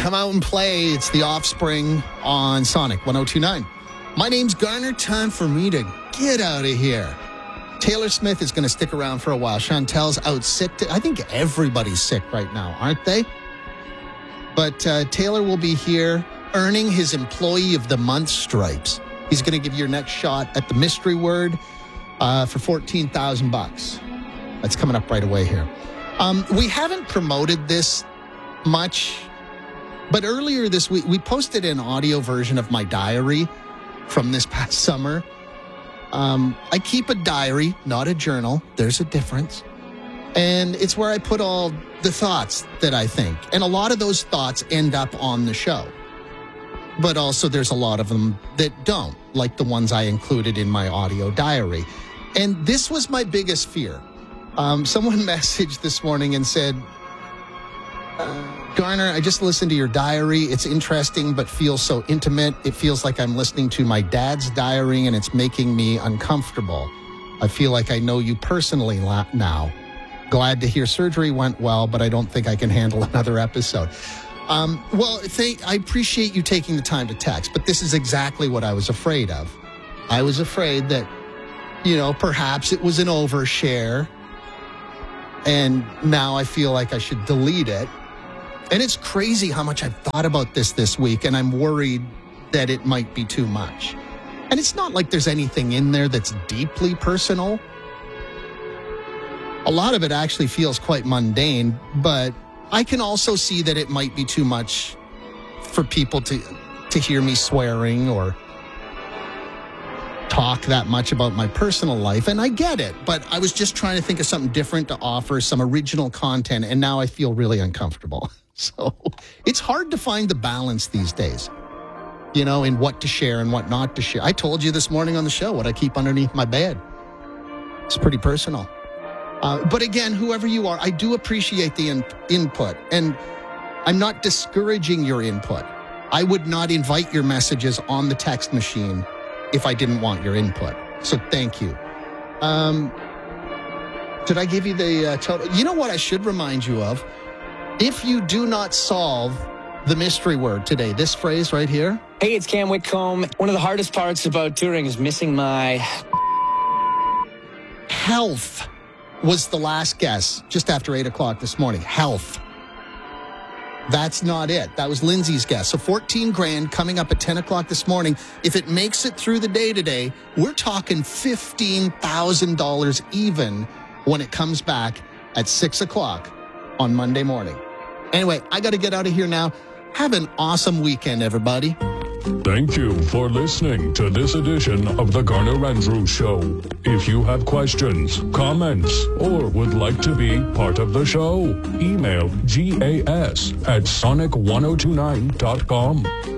come out and play. It's The Offspring on Sonic 102.9. My name's Garner. Time for me to get out of here. Taylor Smith is going to stick around for a while. Chantel's out sick. I think everybody's sick right now, aren't they? But Taylor will be here earning his Employee of the Month stripes. He's going to give you your next shot at the mystery word for $14,000. That's coming up right away here. We haven't promoted this much, but earlier this week, we posted an audio version of my diary from this past summer. I keep a diary, not a journal. There's a difference. And it's where I put all the thoughts that I think. And a lot of those thoughts end up on the show. But also there's a lot of them that don't, like the ones I included in my audio diary. And this was my biggest fear. Someone messaged this morning and said, Garner, I just listened to your diary. It's interesting, but feels so intimate. It feels like I'm listening to my dad's diary, and it's making me uncomfortable. I feel like I know you personally now. Glad to hear surgery went well, but I don't think I can handle another episode. I appreciate you taking the time to text, but this is exactly what I was afraid of. I was afraid that, perhaps it was an overshare, and now I feel like I should delete it. And it's crazy how much I've thought about this week, and I'm worried that it might be too much. And it's not like there's anything in there that's deeply personal. A lot of it actually feels quite mundane, but I can also see that it might be too much for people to hear me swearing or talk that much about my personal life. And I get it, but I was just trying to think of something different to offer, some original content, and now I feel really uncomfortable. So it's hard to find the balance these days, in what to share and what not to share. I told you this morning on the show what I keep underneath my bed. It's pretty personal. But again, whoever you are, I do appreciate the input, and I'm not discouraging your input. I would not invite your messages on the text machine if I didn't want your input. So thank you. Did I give you the total? You know what I should remind you of? If you do not solve the mystery word today, this phrase right here. Hey, it's Cam Whitcomb. One of the hardest parts about touring is missing my health. Was the last guess just after 8 o'clock this morning. Health. That's not it. That was Lindsay's guess. So $14,000 coming up at 10 o'clock this morning. If it makes it through the day today, we're talking $15,000 even when it comes back at 6 o'clock on Monday morning. Anyway, I got to get out of here now. Have an awesome weekend, everybody. Thank you for listening to this edition of the Garner Andrews Show. If you have questions, comments, or would like to be part of the show, email gas@sonic1029.com.